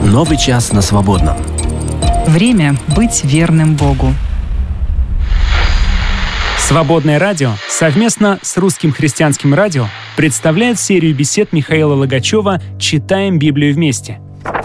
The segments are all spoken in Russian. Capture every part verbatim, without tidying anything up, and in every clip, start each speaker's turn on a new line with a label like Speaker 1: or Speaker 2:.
Speaker 1: Новый час на свободном.
Speaker 2: Время быть верным Богу.
Speaker 3: Свободное радио совместно с Русским христианским радио представляет серию бесед Михаила Логачева «Читаем Библию вместе».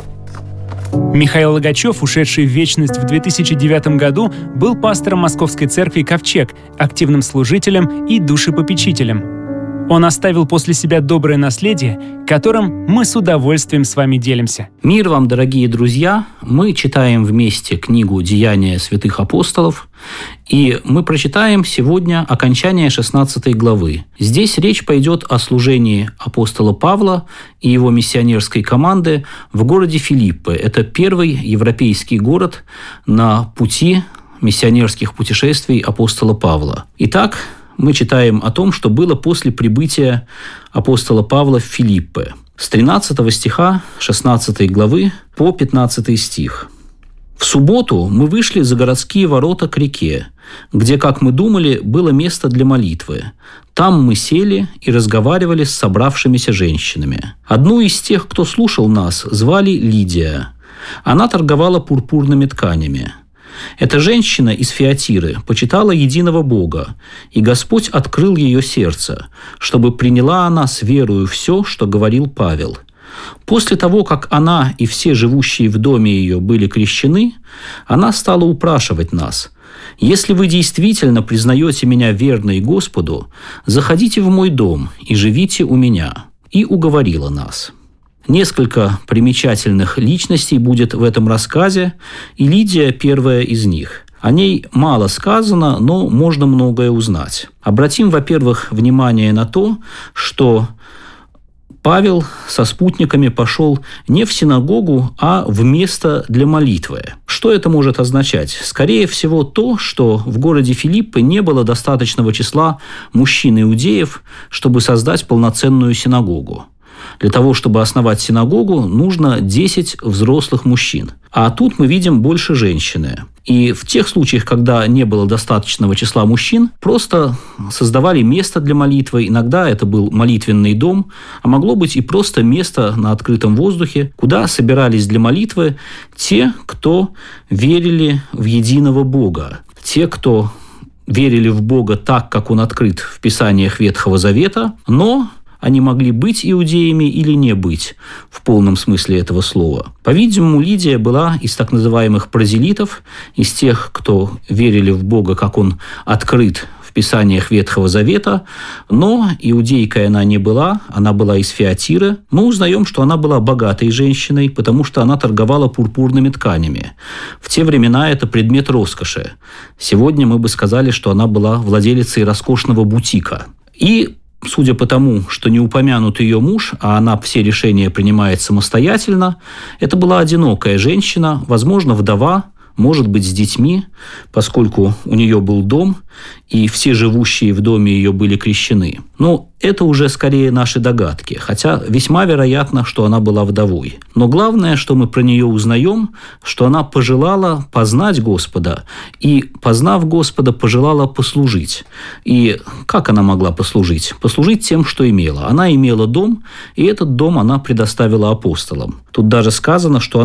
Speaker 3: Михаил Логачев, ушедший в вечность в две тысячи девятом году, был пастором Московской церкви «Ковчег», активным служителем и душепопечителем. Он оставил после себя доброе наследие, которым мы с удовольствием с вами делимся.
Speaker 4: Мир вам, дорогие друзья! Мы читаем вместе книгу «Деяния святых апостолов», и мы прочитаем сегодня окончание шестнадцатой главы. Здесь речь пойдет о служении апостола Павла и его миссионерской команды в городе Филиппы. Это первый европейский город на пути миссионерских путешествий апостола Павла. Итак, мы читаем о том, что было после прибытия апостола Павла в Филиппы. С тринадцатого стиха шестнадцатой главы по пятнадцатый стих. «В субботу мы вышли за городские ворота к реке, где, как мы думали, было место для молитвы. Там мы сели и разговаривали с собравшимися женщинами. Одну из тех, кто слушал нас, звали Лидия. Она торговала пурпурными тканями. Эта женщина из Фиатиры почитала единого Бога, и Господь открыл ее сердце, чтобы приняла она с верою все, что говорил Павел. После того, как она и все живущие в доме ее были крещены, она стала упрашивать нас: «Если вы действительно признаете меня верной Господу, заходите в мой дом и живите у меня». И уговорила нас. Несколько примечательных личностей будет в этом рассказе, и Лидия – первая из них. О ней мало сказано, но можно многое узнать. Обратим, во-первых, внимание на то, что Павел со спутниками пошел не в синагогу, а в место для молитвы. Что это может означать? Скорее всего, то, что в городе Филиппы не было достаточного числа мужчин-иудеев, чтобы создать полноценную синагогу. Для того, чтобы основать синагогу, нужно десять взрослых мужчин. А тут мы видим больше женщины. И в тех случаях, когда не было достаточного числа мужчин, просто создавали место для молитвы. Иногда это был молитвенный дом, а могло быть и просто место на открытом воздухе, куда собирались для молитвы те, кто верили в единого Бога. Те, кто верили в Бога так, как Он открыт в Писаниях Ветхого Завета, но они могли быть иудеями или не быть в полном смысле этого слова. По-видимому, Лидия была из так называемых прозелитов, из тех, кто верили в Бога, как Он открыт в Писаниях Ветхого Завета, но иудейкой она не была, она была из Фиатиры. Мы узнаем, что она была богатой женщиной, потому что она торговала пурпурными тканями. В те времена это предмет роскоши. Сегодня мы бы сказали, что она была владелицей роскошного бутика. И судя по тому, что не упомянут ее муж, а она все решения принимает самостоятельно, это была одинокая женщина, возможно, вдова, может быть, с детьми, поскольку у нее был дом, и все живущие в доме ее были крещены. Но это уже скорее наши догадки, хотя весьма вероятно, что она была вдовой. Но главное, что мы про нее узнаем, что она пожелала познать Господа, и, познав Господа, пожелала послужить. И как она могла послужить? Послужить тем, что имела. Она имела дом, и этот дом она предоставила апостолам. Тут даже сказано, что она